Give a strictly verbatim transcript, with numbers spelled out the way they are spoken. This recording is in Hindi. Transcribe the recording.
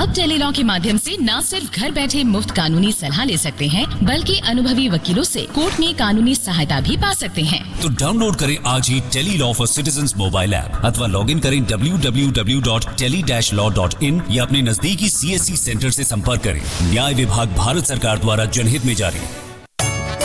अब टेलीलॉ के माध्यम से न सिर्फ घर बैठे मुफ्त कानूनी सलाह ले सकते हैं, बल्कि अनुभवी वकीलों से कोर्ट में कानूनी सहायता भी पा सकते हैं। तो डाउनलोड करें आज ही Tele-Law for citizens mobile app अथवा लॉग इन करें W W W dot tele dash law dot in या अपने नजदीकी सी एस सी सेंटर से संपर्क करें। न्याय विभाग भारत सरकार द्वारा जनहित में जारी।